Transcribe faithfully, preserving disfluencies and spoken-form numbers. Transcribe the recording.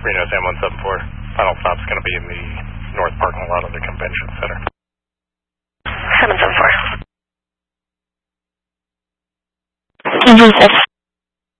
Reno Sam one seven four. Final stop's going to be in the north parking lot of the convention center. seven seven four.